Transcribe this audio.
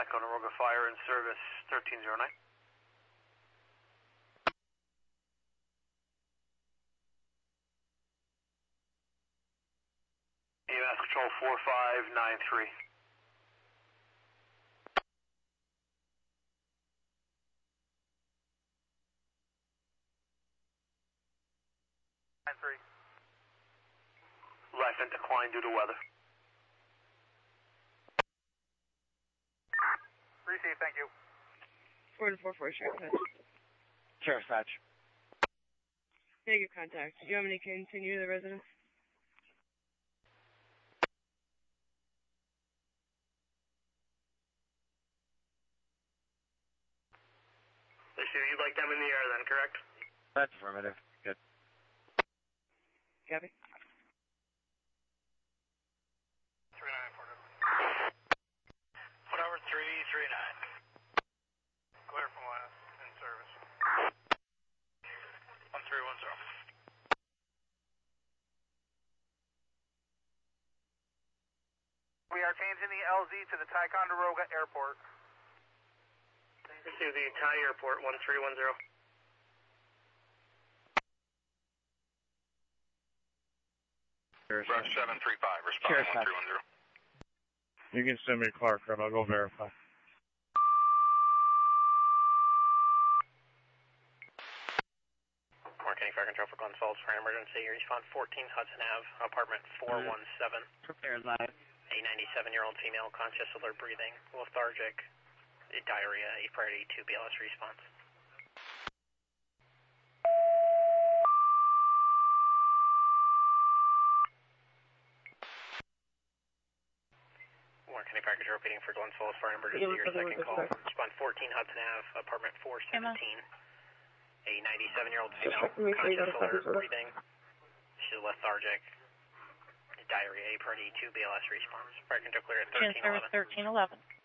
Ticonderoga Fire in service 1309. EMS control 4593. Life and decline due to weather. Receive, thank you. 4-4-4, Sheriff Hatch. Sheriff Hatch. Negative contact. Do you want me to continue to the residence? They see you'd like them in the air then, correct? That's affirmative. Good. Copy. 3949. Whatever, 339. Clear from last, in service. 1310. We are changing the LZ to the Ticonderoga Airport. To the Thai Airport 1310. Rush 735, respond 1310. You can send me Clark, and I'll go verify. County Fire Control for Glen Falls for an emergency. Respond 14 Hudson Ave, apartment 417. Prepare live. A 97-year-old female, conscious, alert breathing, lethargic, diarrhea, a priority 2 BLS response. Warren County Fire Control repeating for Glen Falls for an emergency. Your second call. Respond 14 Hudson Ave, apartment 417. A 97-year-old female, conscious, alert breathing, she's lethargic, diarrhea, priority 2 BLS response. Fire Control clear at 1311. 1311.